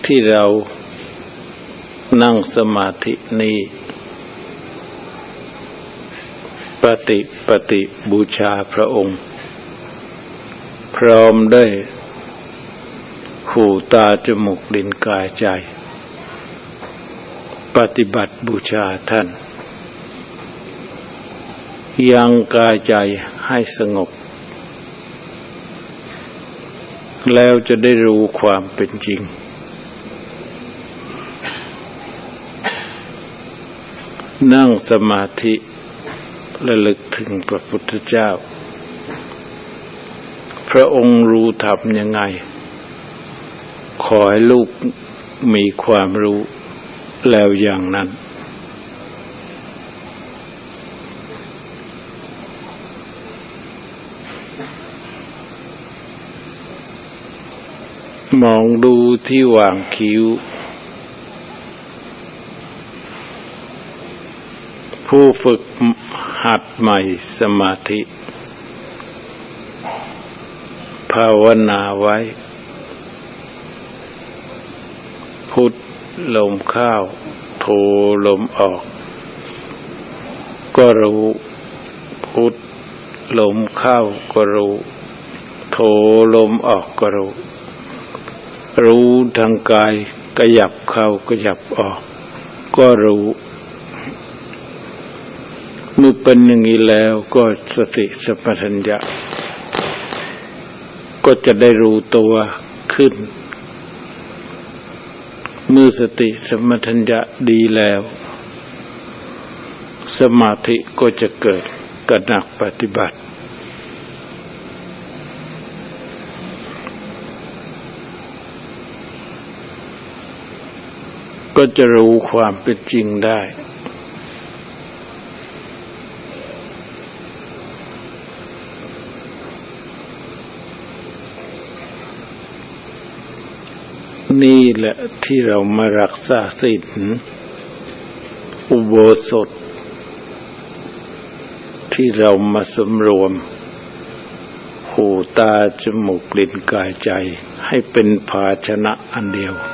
ที่เรานั่งสมาธินี้ปฏิบูชาพระองค์พร้อมด้วยหูตาจมูกลิ้นกายใจปฏิบัติบูชาท่านยังกายใจให้สงบแล้วจะได้รู้ความเป็นจริงนั่งสมาธิระลึกถึงพระพุทธเจ้าพระองค์รู้ธรรมยังไงขอให้ลูกมีความรู้แล้วอย่างนั้นมองดูที่หว่างคิ้วผู้ฝึกหัดใหม่สมาธิภาวนาไว้พุทลมเข้าโทลมออกก็รู้พุทลมเข้าก็รู้โทลมออกก็รู้รู้ทางกายขยับเข้าขยับออกก็รู้เมื่อเป็นอย่างนี้แล้วก็สติสัมปชัญญะก็จะได้รู้ตัวขึ้นเมื่อสติสัมปชัญญะดีแล้วสมาธิก็จะเกิดกระหนักปฏิบัติก็จะรู้ความเป็นจริงได้นี่แหละที่เรามารักษาศีลอุโบสถที่เรามาสำรวมหูตาจมูกลิ้นกายใจให้เป็นภาชนะอันเดียว